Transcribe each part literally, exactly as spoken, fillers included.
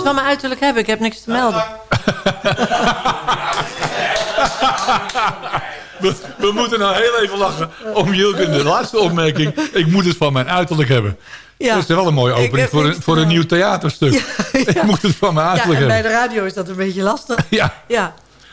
van mijn uiterlijk hebben? Ik heb niks te melden. We, we moeten nou heel even lachen om Jilke in de laatste opmerking. Ik moet het van mijn uiterlijk hebben. Ja. Dat is wel een mooie opening voor een, voor een nieuw theaterstuk. Ja, ja. Ik moet het van mijn uiterlijk ja, en hebben. bij de radio is dat een beetje lastig. Ja. ja.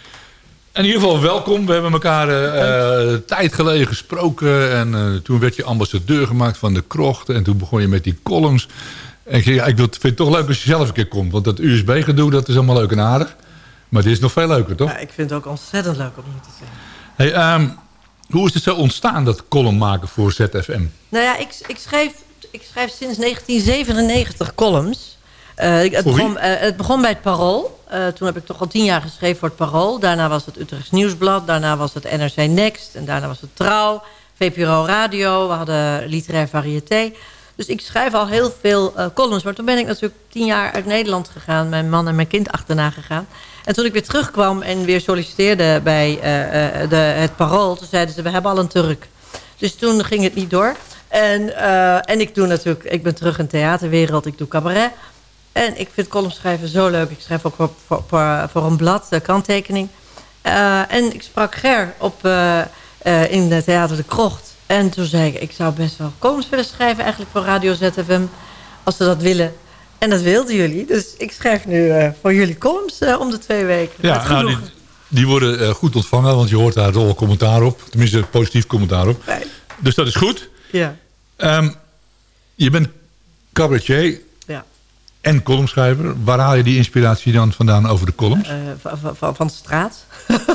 In ieder geval welkom. We hebben elkaar uh, uh, tijd geleden gesproken. En uh, toen werd je ambassadeur gemaakt van de krocht. En toen begon je met die columns. En ik, ja, ik vind het toch leuk als je zelf een keer komt. Want dat U S B-gedoe, dat is allemaal leuk en aardig. Maar dit is nog veel leuker, toch? Ja, ik vind het ook ontzettend leuk om hier te zijn. Hey, um, hoe is het zo ontstaan, dat column maken voor Z F M? Nou ja, ik, ik, schreef, ik schrijf sinds negentien zevenennegentig columns. Uh, het, begon, uh, het begon bij het Parool. Uh, toen heb ik toch al tien jaar geschreven voor het Parool. Daarna was het Utrechts Nieuwsblad. Daarna was het N R C Next. En daarna was het Trouw. V P R O Radio. We hadden Literair Variété. Dus ik schrijf al heel veel uh, columns. Maar toen ben ik natuurlijk tien jaar uit Nederland gegaan. Mijn man en mijn kind achterna gegaan. En toen ik weer terugkwam en weer solliciteerde bij uh, uh, de, het Parool... toen zeiden ze, we hebben al een Turk. Dus toen ging het niet door. En, uh, en ik doe natuurlijk... Ik ben terug in de theaterwereld. Ik doe cabaret. En ik vind columns schrijven zo leuk. Ik schrijf ook voor, voor, voor, voor een blad, de kanttekening. Uh, en ik sprak Ger op, uh, uh, in het Theater de Krocht. En toen zei ik, ik zou best wel columns willen schrijven... eigenlijk voor Radio Z F M, als ze dat willen... En dat wilden jullie. Dus ik schrijf nu uh, voor jullie columns uh, om de twee weken. Ja, nou, die, die worden uh, goed ontvangen. Want je hoort daar dol commentaar op. Tenminste, positief commentaar op. Fijn. Dus dat is goed. Ja. Um, je bent cabaretier ja. en columnschrijver. Waar haal je die inspiratie dan vandaan over de columns? Uh, van, van, van de straat.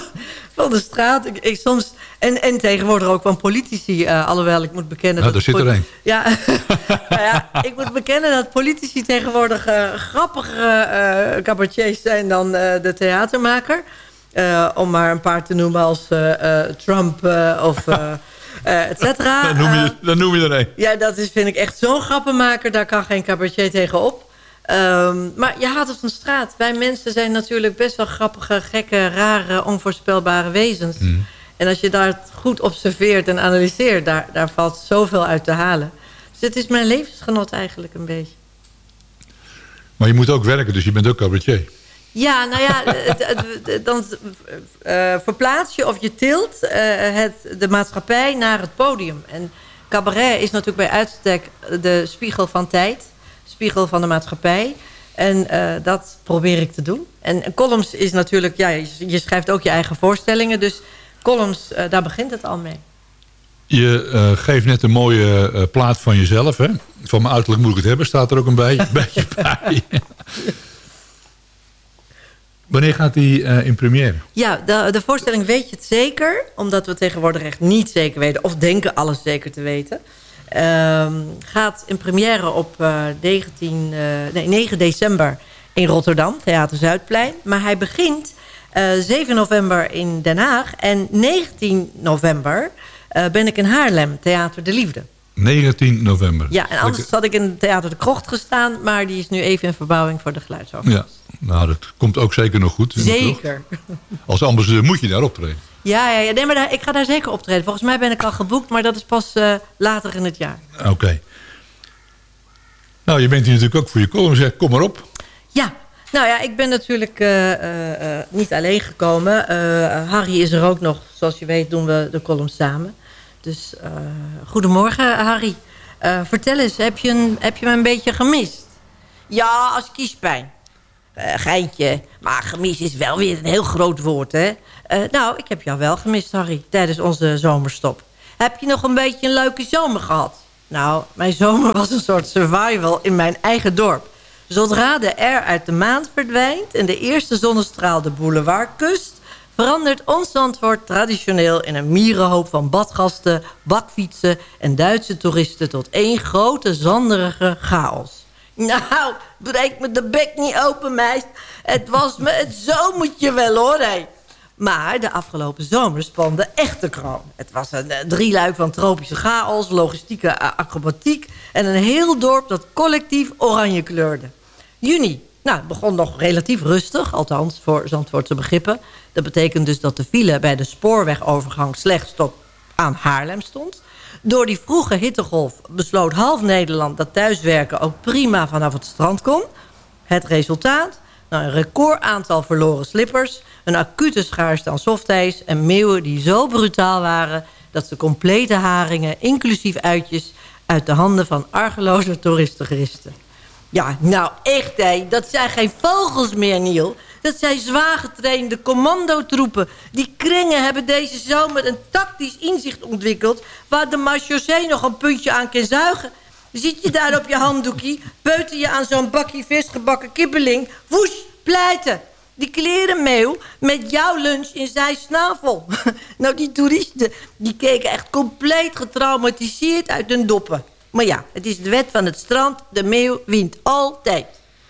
Van de straat. Ik, ik soms, en, en tegenwoordig ook van politici. Uh, alhoewel ik moet bekennen... Nou, daar zit er één. Ja, nou ja, ik moet bekennen dat politici tegenwoordig uh, grappigere uh, cabaretiers zijn dan uh, de theatermaker. Uh, om maar een paar te noemen als uh, uh, Trump uh, of uh, uh, et cetera. Dan noem je, dan noem je er één. Uh, ja, dat is, vind ik echt zo'n grappenmaker. Daar kan geen cabaretier tegenop. Um, maar je haalt het van de straat. Wij mensen zijn natuurlijk best wel grappige, gekke, rare, onvoorspelbare wezens. Mm. En als je daar goed observeert en analyseert, daar, daar valt zoveel uit te halen. Dus het is mijn levensgenot eigenlijk een beetje. Maar je moet ook werken, dus je bent ook cabaretier. Ja, nou ja, dan uh, verplaats je of je tilt uh, het, de maatschappij naar het podium. En cabaret is natuurlijk bij uitstek de spiegel van tijd. Spiegel van de maatschappij. En uh, dat probeer ik te doen. En columns is natuurlijk... Ja, je, je schrijft ook je eigen voorstellingen. Dus columns, uh, daar begint het al mee. Je uh, geeft net een mooie uh, plaat van jezelf. Hè? Van mijn uiterlijk moet ik het hebben. Staat er ook een bij, beetje bij. Wanneer gaat die uh, in première? Ja, de, de voorstelling weet je het zeker. Omdat we tegenwoordig echt niet zeker weten. Of denken alles zeker te weten. Um, gaat in première op uh, negentien, uh, nee, negen december in Rotterdam, Theater Zuidplein. Maar hij begint uh, zeven november in Den Haag. En negentien november uh, ben ik in Haarlem, Theater de Liefde. negentien november. Ja, en anders had ik in Theater de Krocht gestaan. Maar die is nu even in verbouwing voor de geluidsoverlast. Ja, nou dat komt ook zeker nog goed. Zeker. Als ambassadeur moet je daar optreden. Ja, ja, ja. Nee, maar daar, ik ga daar zeker optreden. Volgens mij ben ik al geboekt, maar dat is pas uh, later in het jaar. Oké. Okay. Nou, je bent hier natuurlijk ook voor je column. Zeg, kom maar op. Ja, nou ja, ik ben natuurlijk uh, uh, uh, niet alleen gekomen. Uh, Harry is er ook nog. Zoals je weet doen we de column samen. Dus uh, goedemorgen, Harry. Uh, vertel eens, heb je, een, heb je me een beetje gemist? Ja, als kiespijn. Uh, geintje. Maar gemis is wel weer een heel groot woord, hè? Uh, nou, ik heb jou wel gemist, Harry, tijdens onze zomerstop. Heb je nog een beetje een leuke zomer gehad? Nou, mijn zomer was een soort survival in mijn eigen dorp. Zodra de air uit de maan verdwijnt en de eerste zonnestraal de boulevard kust, verandert ons Zandvoort traditioneel in een mierenhoop van badgasten, bakfietsen en Duitse toeristen tot één grote zanderige chaos. Nou, breek me de bek niet open, meis. Het was me het zomertje wel, hoor, hé. Maar de afgelopen zomer spande echt de kroon. Het was een drieluik van tropische chaos, logistieke acrobatiek en een heel dorp dat collectief oranje kleurde. Juni, nou, het begon nog relatief rustig, althans voor Zandvoortse begrippen. Dat betekent dus dat de file bij de spoorwegovergang slechts tot aan Haarlem stond. Door die vroege hittegolf besloot half Nederland dat thuiswerken ook prima vanaf het strand kon. Het resultaat? Nou, een record aantal verloren slippers, een acute schaarste aan softijs en meeuwen die zo brutaal waren dat ze complete haringen, inclusief uitjes, uit de handen van argeloze toeristen gristen. Ja, nou echt hé, dat zijn geen vogels meer, Niel. Dat zijn zwaar getrainde commandotroepen. Die kringen hebben deze zomer een tactisch inzicht ontwikkeld waar de marechaussee nog een puntje aan kan zuigen. Zit je daar op je handdoekie, peuter je aan zo'n bakje versgebakken kibbeling, woesh, pleiten. Die klerenmeeuw met jouw lunch in zijn snavel. Nou, die toeristen die keken echt compleet getraumatiseerd uit hun doppen. Maar ja, het is de wet van het strand. De meeuw wint altijd.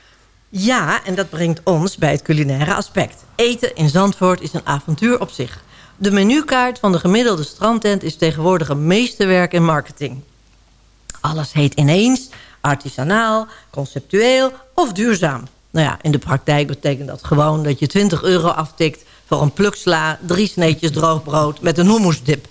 Ja, en dat brengt ons bij het culinaire aspect. Eten in Zandvoort is een avontuur op zich. De menukaart van de gemiddelde strandtent is tegenwoordig een meesterwerk in marketing. Alles heet ineens artisanaal, conceptueel of duurzaam. Nou ja, in de praktijk betekent dat gewoon dat je twintig euro aftikt voor een pluk sla, drie sneetjes droog brood met een hummusdip.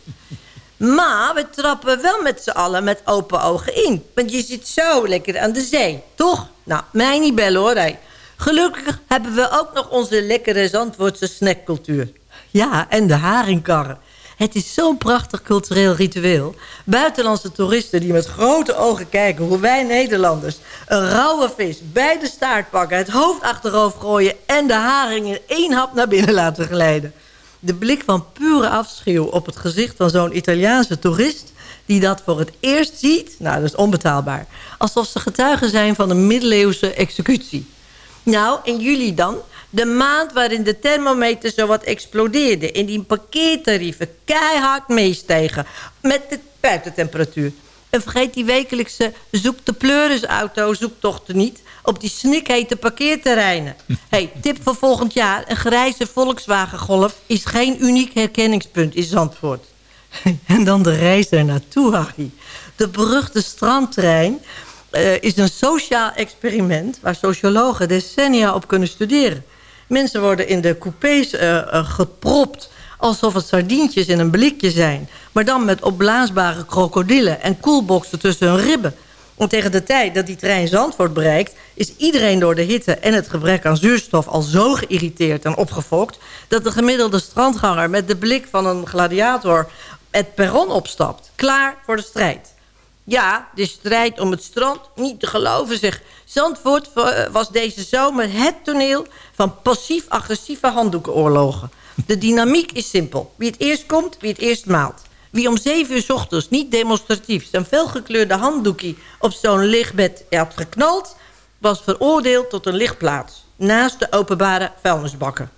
Maar we trappen wel met z'n allen met open ogen in. Want je zit zo lekker aan de zee, toch? Nou, mij niet bellen hoor. Hey. Gelukkig hebben we ook nog onze lekkere Zandvoortse snackcultuur. Ja, en de haringkarren. Het is zo'n prachtig cultureel ritueel. Buitenlandse toeristen die met grote ogen kijken hoe wij Nederlanders een rauwe vis bij de staart pakken, het hoofd achterover gooien en de haring in één hap naar binnen laten glijden. De blik van pure afschuw op het gezicht van zo'n Italiaanse toerist die dat voor het eerst ziet, nou, dat is onbetaalbaar. Alsof ze getuigen zijn van een middeleeuwse executie. Nou, en jullie dan? De maand waarin de thermometer zowat explodeerde en die parkeertarieven keihard meestegen met de buitentemperatuur. En vergeet die wekelijkse zoek de pleurisauto zoektochten niet op die snikhete parkeerterreinen. Hey, tip voor volgend jaar: een grijze Volkswagen Golf is geen uniek herkenningspunt in Zandvoort. En dan de reis er naartoe, Harry. De beruchte strandtrein uh, is een sociaal experiment waar sociologen decennia op kunnen studeren. Mensen worden in de coupés uh, uh, gepropt alsof het sardientjes in een blikje zijn, maar dan met opblaasbare krokodillen en koelboxen tussen hun ribben. Want tegen de tijd dat die trein Zandvoort bereikt, is iedereen door de hitte en het gebrek aan zuurstof al zo geïrriteerd en opgefokt dat de gemiddelde strandganger met de blik van een gladiator het perron opstapt. Klaar voor de strijd. Ja, de strijd om het strand, niet te geloven zeg. Zandvoort was deze zomer het toneel van passief-agressieve handdoekenoorlogen. De dynamiek is simpel. Wie het eerst komt, wie het eerst maalt. Wie om zeven uur 's ochtends niet demonstratief zijn felgekleurde handdoekie op zo'n lichtbed had geknald, was veroordeeld tot een lichtplaats naast de openbare vuilnisbakken.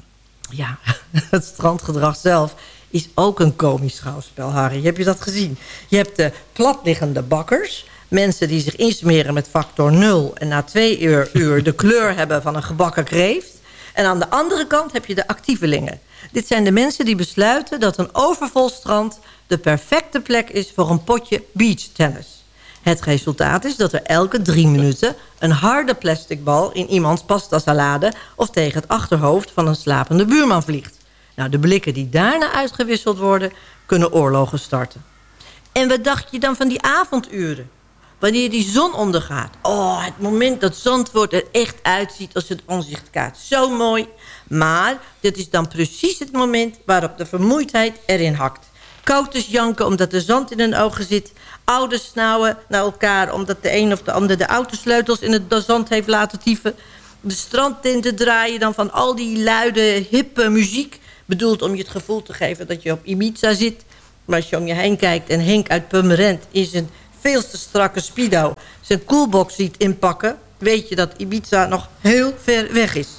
Ja, het strandgedrag zelf is ook een komisch schouwspel, Harry. Heb je dat gezien? Je hebt de platliggende bakkers, mensen die zich insmeren met factor nul en na twee uur, uur de kleur hebben van een gebakken kreeft. En aan de andere kant heb je de actievelingen. Dit zijn de mensen die besluiten dat een overvol strand de perfecte plek is voor een potje beachtennis. Het resultaat is dat er elke drie minuten een harde plastic bal in iemands pastasalade of tegen het achterhoofd van een slapende buurman vliegt. Nou, de blikken die daarna uitgewisseld worden, kunnen oorlogen starten. En wat dacht je dan van die avonduren? Wanneer die zon ondergaat. Oh, het moment dat Zandvoort er echt uitziet als het aanzichtkaart. Zo mooi. Maar dit is dan precies het moment waarop de vermoeidheid erin hakt. Koters janken omdat de zand in hun ogen zit. Ouders snauwen naar elkaar omdat de een of de ander de autosleutels in het zand heeft laten tieven. De strandtinten draaien dan van al die luide, hippe muziek. Bedoeld om je het gevoel te geven dat je op Ibiza zit. Maar als je om je heen kijkt en Henk uit Purmerend in zijn veel te strakke speedo zijn coolbox ziet inpakken, weet je dat Ibiza nog heel ver weg is.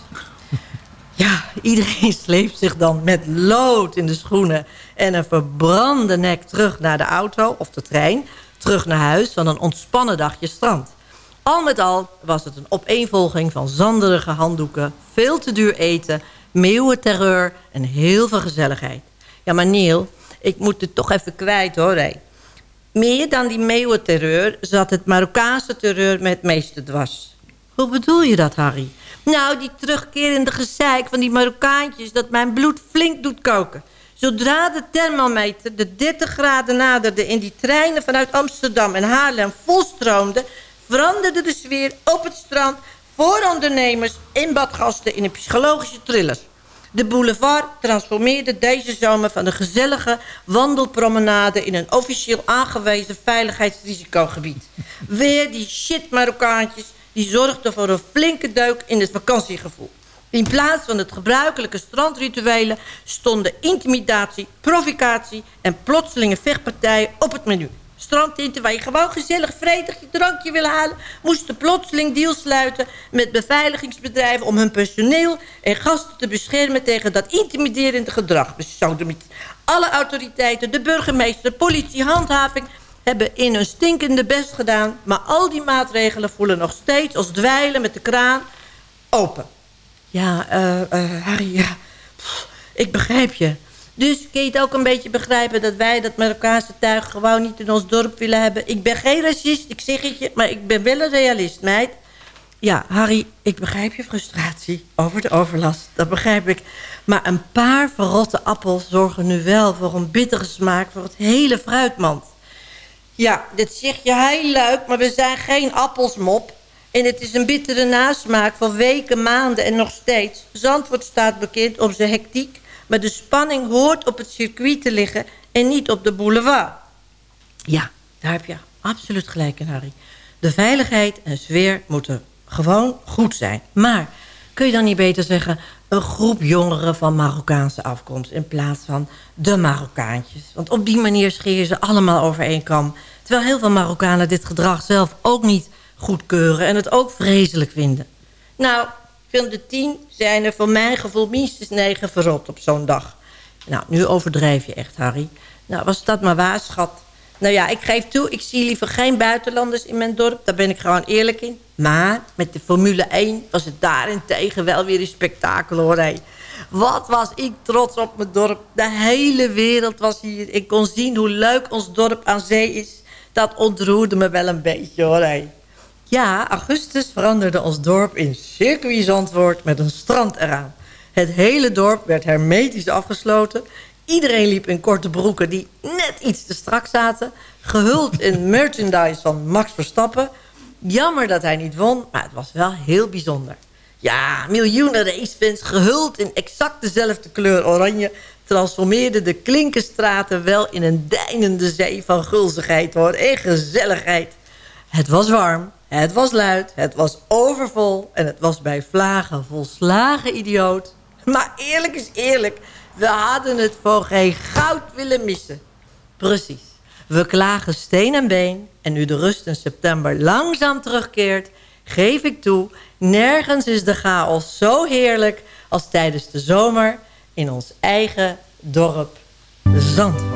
Ja, iedereen sleept zich dan met lood in de schoenen en een verbrande nek terug naar de auto of de trein, terug naar huis van een ontspannen dagje strand. Al met al was het een opeenvolging van zanderige handdoeken, veel te duur eten, meeuwenterreur en heel veel gezelligheid. Ja, maar Neil, ik moet het toch even kwijt hoor. Hé. Meer dan die meeuwenterreur zat het Marokkaanse terreur met het meeste dwars. Hoe bedoel je dat, Harry? Nou, die terugkerende gezeik van die Marokkaantjes dat mijn bloed flink doet koken. Zodra de thermometer de dertig graden naderde in die treinen vanuit Amsterdam en Haarlem volstroomde, veranderde de sfeer op het strand voor ondernemers en badgasten in een psychologische thriller. De boulevard transformeerde deze zomer van een gezellige wandelpromenade in een officieel aangewezen veiligheidsrisicogebied. Weer die shit Marokkaantjes die zorgden voor een flinke deuk in het vakantiegevoel. In plaats van het gebruikelijke strandrituelen stonden intimidatie, provocatie en plotselinge vechtpartijen op het menu. Strandtinten waar je gewoon gezellig vredig je drankje wil halen, moesten plotseling deals sluiten met beveiligingsbedrijven om hun personeel en gasten te beschermen tegen dat intimiderende gedrag. Alle autoriteiten, de burgemeester, politie, handhaving hebben in hun stinkende best gedaan, maar al die maatregelen voelen nog steeds als dweilen met de kraan open. Ja, uh, uh, Harry, ja. Pff, ik begrijp je. Dus kun je het ook een beetje begrijpen dat wij dat Marokkaanse tuig gewoon niet in ons dorp willen hebben. Ik ben geen racist, ik zeg het je, maar ik ben wel een realist, meid. Ja, Harry, ik begrijp je frustratie over de overlast, dat begrijp ik. Maar een paar verrotte appels zorgen nu wel voor een bittere smaak voor het hele fruitmand. Ja, dit zeg je heel leuk, maar we zijn geen appelsmop. En het is een bittere nasmaak voor weken, maanden en nog steeds. Zandvoort staat bekend om zijn hectiek, maar de spanning hoort op het circuit te liggen en niet op de boulevard. Ja, daar heb je absoluut gelijk in, Harry. De veiligheid en sfeer moeten gewoon goed zijn. Maar kun je dan niet beter zeggen een groep jongeren van Marokkaanse afkomst in plaats van de Marokkaantjes? Want op die manier scheer je ze allemaal over één kam. Terwijl heel veel Marokkanen dit gedrag zelf ook niet goedkeuren en het ook vreselijk vinden. Nou, van de tien zijn er voor mijn gevoel minstens negen verrot op zo'n dag. Nou, nu overdrijf je echt, Harry. Nou, was dat maar waar, schat. Nou ja, ik geef toe, ik zie liever geen buitenlanders in mijn dorp. Daar ben ik gewoon eerlijk in. Maar met de Formule één was het daarentegen wel weer een spektakel, hoor. Hey. Wat was ik trots op mijn dorp. De hele wereld was hier. Ik kon zien hoe leuk ons dorp aan zee is. Dat ontroerde me wel een beetje, hoor. Hey. Ja, augustus veranderde ons dorp in circuit Zandvoort met een strand eraan. Het hele dorp werd hermetisch afgesloten. Iedereen liep in korte broeken die net iets te strak zaten. Gehuld in merchandise van Max Verstappen. Jammer dat hij niet won, maar het was wel heel bijzonder. Ja, miljoenen racefans gehuld in exact dezelfde kleur oranje transformeerden de Klinkenstraten wel in een deinende zee van gulzigheid, hoor. En gezelligheid. Het was warm, het was luid, het was overvol en het was bij vlagen volslagen idioot. Maar eerlijk is eerlijk, we hadden het voor geen goud willen missen. Precies. We klagen steen en been en nu de rust in september langzaam terugkeert, geef ik toe, nergens is de chaos zo heerlijk als tijdens de zomer in ons eigen dorp Zandvoort.